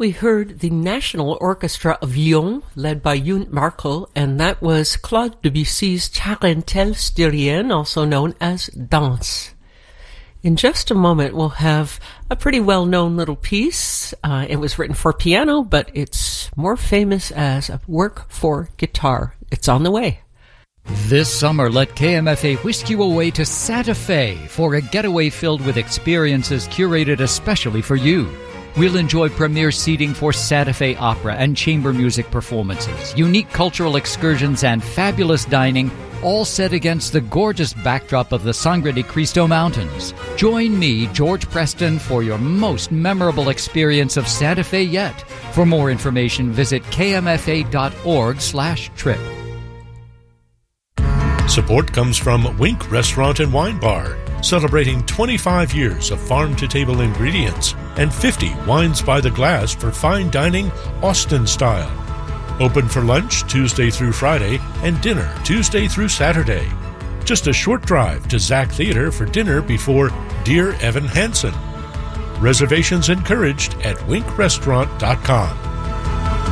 We heard the National Orchestra of Lyon, led by Youn Markel, and that was Claude Debussy's Tarentelle Styrienne, also known as Danse. In just a moment, we'll have a pretty well-known little piece. It was written for piano, but it's more famous as a work for guitar. It's on the way. This summer, let KMFA whisk you away to Santa Fe for a getaway filled with experiences curated especially for you. We'll enjoy premier seating for Santa Fe opera and chamber music performances, unique cultural excursions, and fabulous dining, all set against the gorgeous backdrop of the Sangre de Cristo Mountains. Join me, George Preston, for your most memorable experience of Santa Fe yet. For more information, visit kmfa.org/trip. Support comes from Wink Restaurant and Wine Bar, celebrating 25 years of farm-to-table ingredients and 50 wines by the glass for fine dining Austin style. Open for lunch Tuesday through Friday and dinner Tuesday through Saturday. Just a short drive to Zach Theater for dinner before Dear Evan Hansen. Reservations encouraged at winkrestaurant.com.